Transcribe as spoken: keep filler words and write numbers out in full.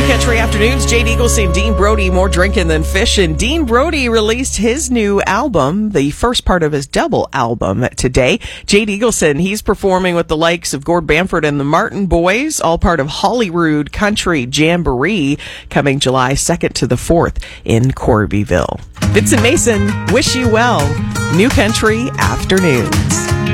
Country Afternoons, Jade Eagleson, Dean Brody, more drinking than fishing. Dean Brody released his new album, the first part of his double album today. Jade Eagleson, he's performing with the likes of Gord Bamford and the Martin Boys, all part of Holyrood Country Jamboree, coming July second to the fourth in Corbyville. Vincent Mason, wish you well. New Country Afternoons.